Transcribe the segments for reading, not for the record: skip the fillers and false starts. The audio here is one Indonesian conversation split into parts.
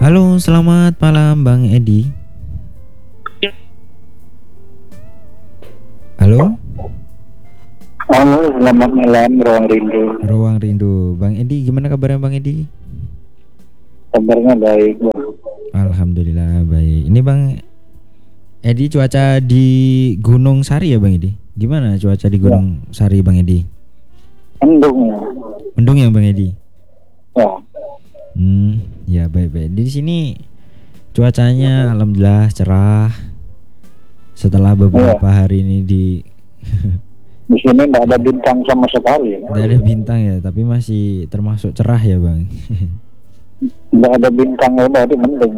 Halo, selamat malam Bang Edi. Halo, Halo, selamat malam, Ruang Rindu. Ruang Rindu. Bang Edi, gimana kabarnya Bang Edi? Kabarnya baik, Bang. Alhamdulillah baik. Ini Bang Edi, cuaca di Gunung Sari ya Bang Edi? Gimana cuaca di Ya, Gunung Sari Bang Edi? mendung ya. Mendung ya Bang Edi? Ya, Ya baik-baik. Di sini cuacanya alhamdulillah cerah. Setelah ya. beberapa hari ini Di sini nggak ada bintang sama sekali. tidak ada bintang ya, tapi masih termasuk cerah ya Bang. Nggak ada bintang, ya udah, itu mendung.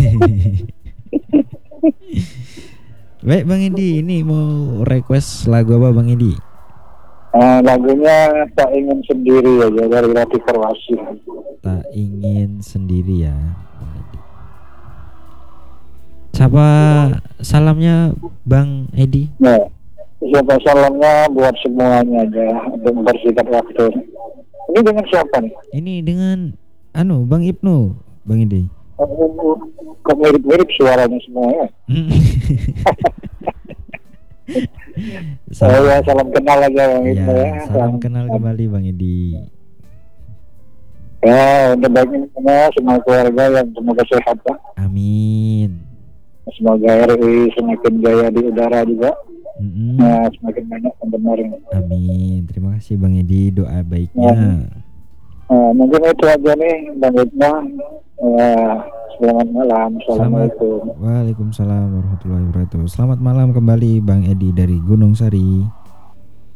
Baik Bang Edi, ini mau request lagu apa Bang Edi? Lagunya Tak Ingin Sendiri aja dari Rati Perwasi. Tak ingin sendiri ya. Siapa salamnya Bang Edi? Ya, siapa salamnya buat semuanya aja untuk mempersingkat waktu. Ini dengan siapa nih? Ini dengan Bang Ibnu, Bang Edi. Kok mirip-mirip suaranya semua ya? Salam. Ya, salam kenal aja Bang Ibnu ya. Salam kenal kembali Bang Edi. Ya, untuk baiknya semua keluarga yang semoga sehat ya. Amin. Semoga RI semakin jaya di udara juga. Mm-mm. Semakin banyak pendengar. Amin. Terima kasih Bang Edi doa baiknya. Mungkin itu aja nih Bang Ibnu. Selamat malam. Assalamualaikum. Waalaikumsalam warahmatullahi wabarakatuh. Selamat malam kembali Bang Edi dari Gunung Sari.